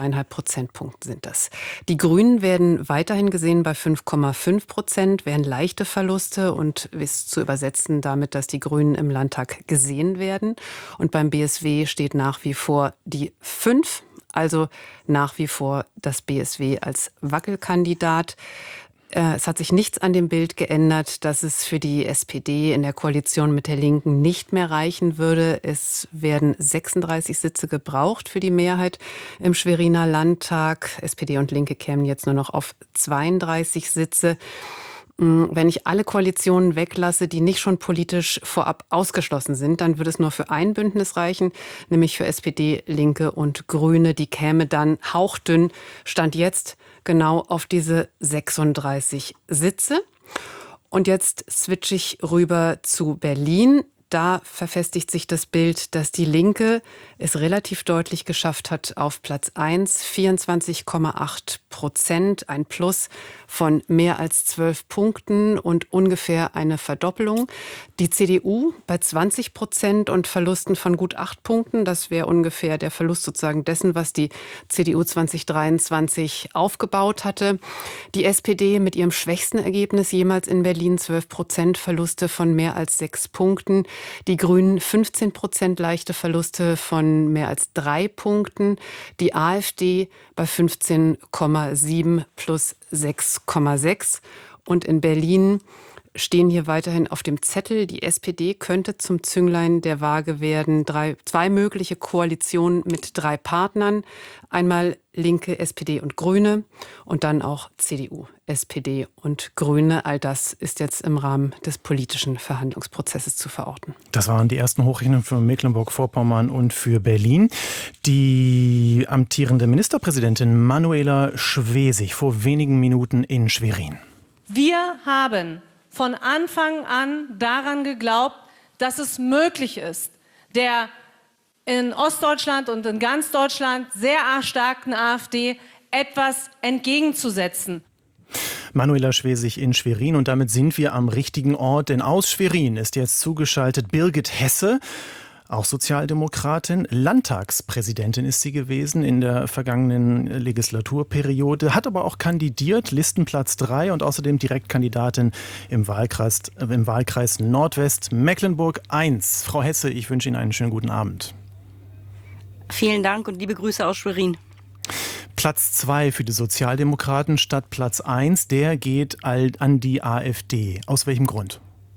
1,5 Prozentpunkten sind das. Die Grünen werden weiterhin gesehen bei 5,5%, wären leichte Verluste und ist zu übersetzen damit, dass die Grünen im Landtag gesehen werden. Und beim BSW steht nach wie vor die 5, also nach wie vor das BSW als Wackelkandidat. Es hat sich nichts an dem Bild geändert, dass es für die SPD in der Koalition mit der Linken nicht mehr reichen würde. Es werden 36 Sitze gebraucht für die Mehrheit im Schweriner Landtag. SPD und Linke kämen jetzt nur noch auf 32 Sitze. Wenn ich alle Koalitionen weglasse, die nicht schon politisch vorab ausgeschlossen sind, dann würde es nur für ein Bündnis reichen, nämlich für SPD, Linke und Grüne. Die käme dann hauchdünn, Stand jetzt, genau auf diese 36 Sitze. Und jetzt switche ich rüber zu Berlin. Da verfestigt sich das Bild, dass die Linke es relativ deutlich geschafft hat auf Platz 1, 24,8%, ein Plus von mehr als 12 Punkten und ungefähr eine Verdoppelung. Die CDU bei 20% und Verlusten von gut 8 Punkten. Das wäre ungefähr der Verlust sozusagen dessen, was die CDU 2023 aufgebaut hatte. Die SPD mit ihrem schwächsten Ergebnis jemals in Berlin, 12% Verluste von mehr als 6 Punkten. Die Grünen 15% leichte Verluste von mehr als 3 Punkten. Die AfD bei 15,7 plus 6,6. Und in Berlin stehen hier weiterhin auf dem Zettel, die SPD könnte zum Zünglein der Waage werden. Zwei mögliche Koalitionen mit 3 Partnern. Einmal Linke, SPD und Grüne und dann auch CDU, SPD und Grüne. All das ist jetzt im Rahmen des politischen Verhandlungsprozesses zu verorten. Das waren die ersten Hochrechnungen für Mecklenburg-Vorpommern und für Berlin. Die amtierende Ministerpräsidentin Manuela Schwesig vor wenigen Minuten in Schwerin. Wir haben von Anfang an daran geglaubt, dass es möglich ist, der in Ostdeutschland und in ganz Deutschland sehr starken AfD etwas entgegenzusetzen. Manuela Schwesig in Schwerin und damit sind wir am richtigen Ort, denn aus Schwerin ist jetzt zugeschaltet Birgit Hesse. Auch Sozialdemokratin, Landtagspräsidentin ist sie gewesen in der vergangenen Legislaturperiode, hat aber auch kandidiert, Listenplatz 3 und außerdem Direktkandidatin im Wahlkreis Nordwest Mecklenburg 1. Frau Hesse, ich wünsche Ihnen einen schönen guten Abend. Vielen Dank und liebe Grüße aus Schwerin. Platz 2 für die Sozialdemokraten statt Platz 1, der geht an die AfD. Aus welchem Grund?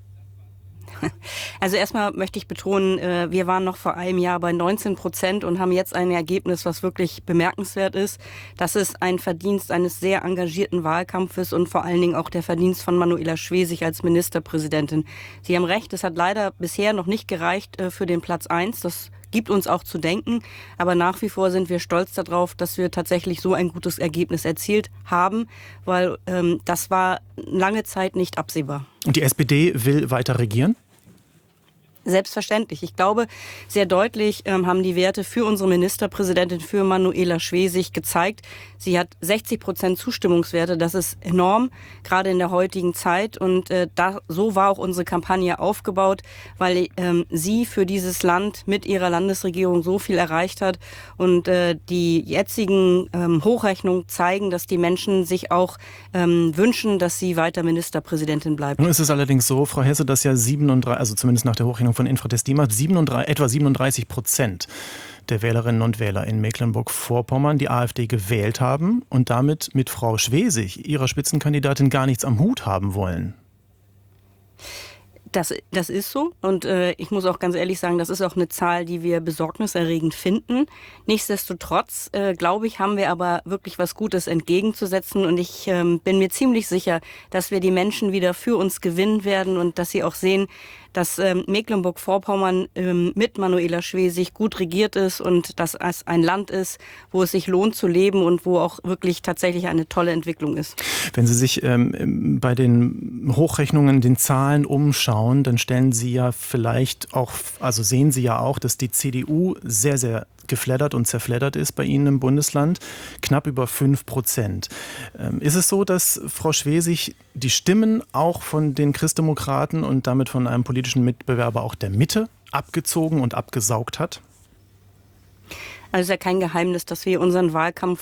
Also erstmal möchte ich betonen, wir waren noch vor einem Jahr bei 19% und haben jetzt ein Ergebnis, was wirklich bemerkenswert ist. Das ist ein Verdienst eines sehr engagierten Wahlkampfes und vor allen Dingen auch der Verdienst von Manuela Schwesig als Ministerpräsidentin. Sie haben recht, es hat leider bisher noch nicht gereicht für den Platz 1. Das gibt uns auch zu denken, aber nach wie vor sind wir stolz darauf, dass wir tatsächlich so ein gutes Ergebnis erzielt haben, weil das war lange Zeit nicht absehbar. Und die SPD will weiter regieren? Selbstverständlich. Ich glaube, sehr deutlich haben die Werte für unsere Ministerpräsidentin, für Manuela Schwesig gezeigt. Sie hat 60% Zustimmungswerte. Das ist enorm, gerade in der heutigen Zeit. Und so war auch unsere Kampagne aufgebaut, weil sie für dieses Land mit ihrer Landesregierung so viel erreicht hat. Und die jetzigen Hochrechnungen zeigen, dass die Menschen sich auch wünschen, dass sie weiter Ministerpräsidentin bleibt. Nun ist es allerdings so, Frau Hesse, dass ja 37, also zumindest nach der Hochrechnung von Infratestima, etwa 37% der Wählerinnen und Wähler in Mecklenburg-Vorpommern die AfD gewählt haben und damit mit Frau Schwesig, ihrer Spitzenkandidatin, gar nichts am Hut haben wollen. Das ist so und ich muss auch ganz ehrlich sagen, das ist auch eine Zahl, die wir besorgniserregend finden. Nichtsdestotrotz, glaube ich, haben wir aber wirklich was Gutes entgegenzusetzen und ich bin mir ziemlich sicher, dass wir die Menschen wieder für uns gewinnen werden und dass sie auch sehen, dass Mecklenburg-Vorpommern mit Manuela Schwesig gut regiert ist und dass es ein Land ist, wo es sich lohnt zu leben und wo auch wirklich tatsächlich eine tolle Entwicklung ist. Wenn Sie sich bei den Hochrechnungen, den Zahlen umschauen, dann stellen Sie ja vielleicht auch, also sehen Sie ja auch, dass die CDU sehr, sehr geflattert und zerfleddert ist bei Ihnen im Bundesland, knapp über 5%. Ist es so, dass Frau Schwesig die Stimmen auch von den Christdemokraten und damit von einem politischen Mitbewerber auch der Mitte abgezogen und abgesaugt hat? Also es ist ja kein Geheimnis, dass wir unseren Wahlkampf